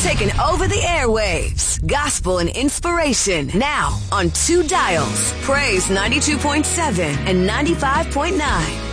taking over the airwaves. Gospel and inspiration now on 2 dials. Praise 92.7 and 95.9.